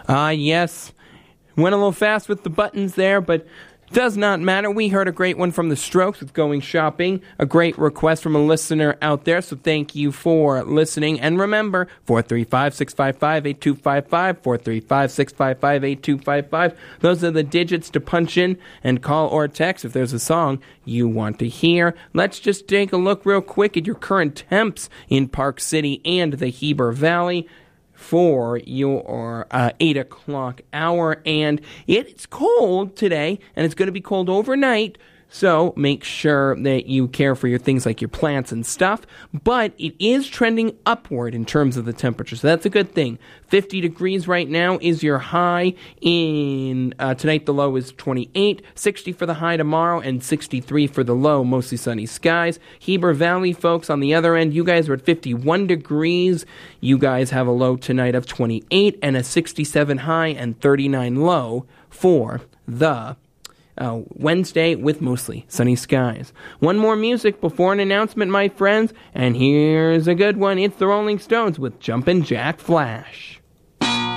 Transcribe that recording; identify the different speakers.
Speaker 1: Yes. Went a little fast with the buttons there, but does not matter. We heard a great one from The Strokes with Going Shopping, a great request from a listener out there, so thank you for listening. And remember, 435-655-8255, 435-655-8255. Those are the digits to punch in and call or text if there's a song you want to hear. Let's just take a look real quick at your current temps in Park City and the Heber Valley for your 8 o'clock hour. And it's cold today, and it's going to be cold overnight, so make sure that you care for your things like your plants and stuff. But it is trending upward in terms of the temperature, so that's a good thing. 50 degrees right now is your high. In tonight, the low is 28, 60 for the high tomorrow, and 63 for the low, mostly sunny skies. Heber Valley, folks, on the other end, you guys are at 51 degrees. You guys have a low tonight of 28 and a 67 high and 39 low for the Wednesday with mostly sunny skies. One more music before an announcement, my friends, and here's a good one. It's the Rolling Stones with Jumpin' Jack Flash.